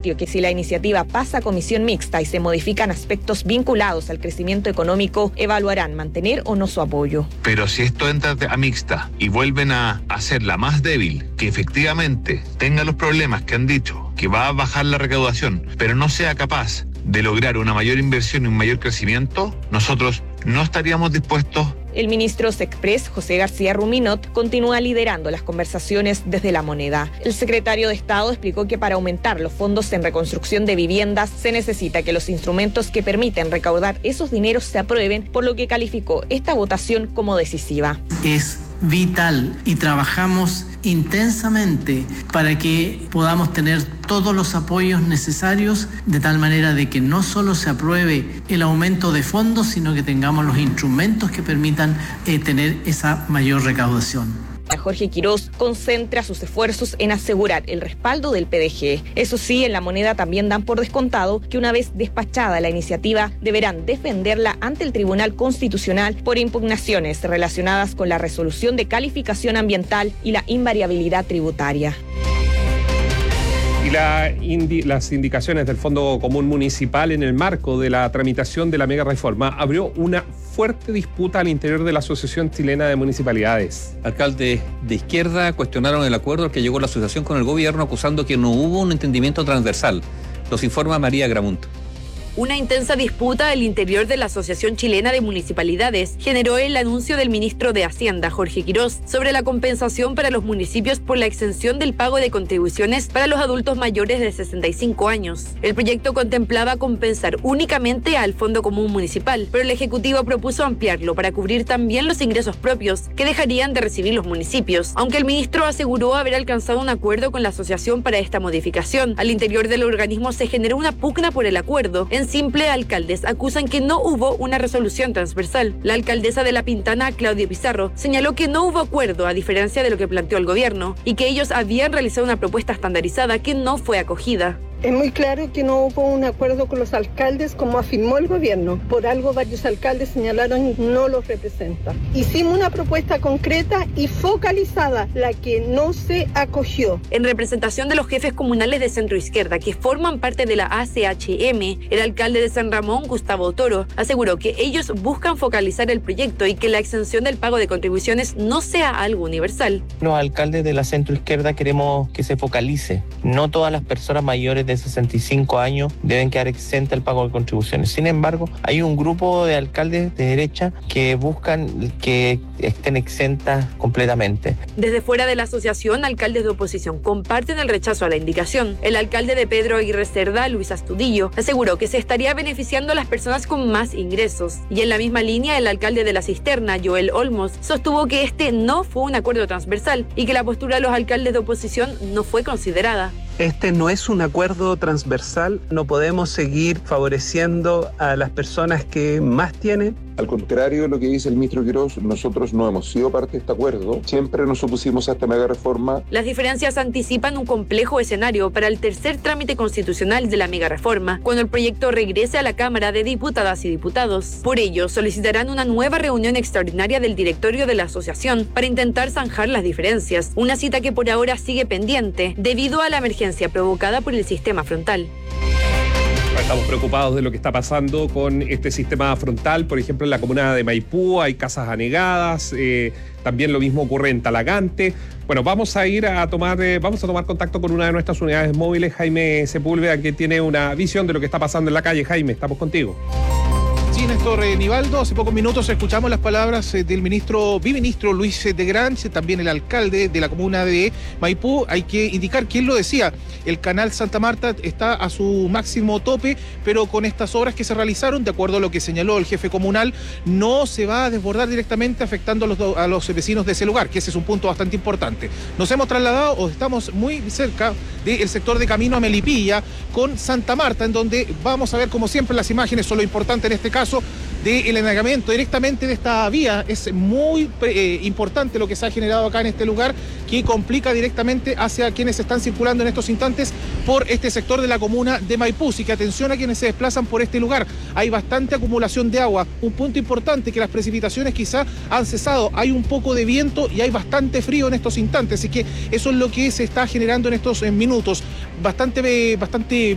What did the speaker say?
advirtió que si la iniciativa pasa a comisión mixta y se modifican aspectos vinculados al crecimiento económico, evaluarán mantener o no su apoyo. Pero si esto entra a mixta y vuelven a hacerla más débil, que efectivamente tenga los problemas que han dicho, que va a bajar la recaudación, pero no sea capaz de lograr una mayor inversión y un mayor crecimiento, nosotros no estaríamos dispuestos. El ministro Sexpress, José García Ruminot, continúa liderando las conversaciones desde la moneda. El secretario de Estado explicó que para aumentar los fondos en reconstrucción de viviendas se necesita que los instrumentos que permiten recaudar esos dineros se aprueben, por lo que calificó esta votación como decisiva. Es vital y trabajamos intensamente para que podamos tener todos los apoyos necesarios de tal manera de que no solo se apruebe el aumento de fondos, sino que tengamos los instrumentos que permitan tener esa mayor recaudación. Jorge Quirós concentra sus esfuerzos en asegurar el respaldo del PDG. Eso sí, en la moneda también dan por descontado que una vez despachada la iniciativa, deberán defenderla ante el Tribunal Constitucional por impugnaciones relacionadas con la resolución de calificación ambiental y la invariabilidad tributaria. Y las indicaciones del Fondo Común Municipal en el marco de la tramitación de la mega reforma abrió una fuerte disputa al interior de la Asociación Chilena de Municipalidades. Alcaldes de izquierda cuestionaron el acuerdo al que llegó la asociación con el gobierno, acusando que no hubo un entendimiento transversal. Los informa María Gramunt. Una intensa disputa al interior de la Asociación Chilena de Municipalidades generó el anuncio del ministro de Hacienda, Jorge Quirós, sobre la compensación para los municipios por la exención del pago de contribuciones para los adultos mayores de 65 años. El proyecto contemplaba compensar únicamente al Fondo Común Municipal, pero el Ejecutivo propuso ampliarlo para cubrir también los ingresos propios que dejarían de recibir los municipios, aunque el ministro aseguró haber alcanzado un acuerdo con la asociación para esta modificación. Al interior del organismo se generó una pugna por el acuerdo. En simple, alcaldes acusan que no hubo una resolución transversal. La alcaldesa de La Pintana, Claudia Pizarro, señaló que no hubo acuerdo a diferencia de lo que planteó el gobierno y que ellos habían realizado una propuesta estandarizada que no fue acogida. Es muy claro que no hubo un acuerdo con los alcaldes, como afirmó el gobierno. Por algo varios alcaldes señalaron no los representa. Hicimos una propuesta concreta y focalizada, la que no se acogió. En representación de los jefes comunales de centro izquierda que forman parte de la ACHM, el alcalde de San Ramón, Gustavo Toro, aseguró que ellos buscan focalizar el proyecto y que la exención del pago de contribuciones no sea algo universal. Los alcaldes de la centro izquierda queremos que se focalice. No todas las personas mayores de 65 años deben quedar exentas del pago de contribuciones. Sin embargo, hay un grupo de alcaldes de derecha que buscan que estén exentas completamente. Desde fuera de la asociación, alcaldes de oposición comparten el rechazo a la indicación. El alcalde de Pedro Aguirre Cerda, Luis Astudillo, aseguró que se estaría beneficiando a las personas con más ingresos. Y en la misma línea, el alcalde de La Cisterna, Joel Olmos, sostuvo que este no fue un acuerdo transversal y que la postura de los alcaldes de oposición no fue considerada. Este no es un acuerdo transversal, no podemos seguir favoreciendo a las personas que más tienen. Al contrario de lo que dice el ministro Quirós, nosotros no hemos sido parte de este acuerdo, siempre nos opusimos a esta mega reforma. Las diferencias anticipan un complejo escenario para el tercer trámite constitucional de la mega reforma, cuando el proyecto regrese a la Cámara de Diputadas y Diputados. Por ello, solicitarán una nueva reunión extraordinaria del directorio de la asociación para intentar zanjar las diferencias, una cita que por ahora sigue pendiente debido a la emergencia provocada por el sistema frontal. Estamos preocupados de lo que está pasando con este sistema frontal. Por ejemplo, en la comuna de Maipú hay casas anegadas, también lo mismo ocurre en Talagante. Bueno, vamos a tomar contacto con una de nuestras unidades móviles, Jaime Sepúlveda, que tiene una visión de lo que está pasando en la calle. Jaime, estamos contigo. Sí, Néstor Nivaldo, hace pocos minutos escuchamos las palabras del biministro Luis de Granch, también el alcalde de la comuna de Maipú. Hay que indicar quién lo decía, el canal Santa Marta está a su máximo tope, pero con estas obras que se realizaron, de acuerdo a lo que señaló el jefe comunal, no se va a desbordar directamente afectando a los vecinos de ese lugar, que ese es un punto bastante importante. Nos hemos trasladado o estamos muy cerca del sector de Camino a Melipilla con Santa Marta, en donde vamos a ver, como siempre, las imágenes son lo importante en este caso, del enagamiento directamente de esta vía. Es muy importante lo que se ha generado acá en este lugar, que complica directamente hacia quienes están circulando en estos instantes por este sector de la comuna de Maipú. Así que atención a quienes se desplazan por este lugar. Hay bastante acumulación de agua. Un punto importante, que las precipitaciones quizá han cesado. Hay un poco de viento y hay bastante frío en estos instantes. Así que eso es lo que se está generando en estos minutos. Bastante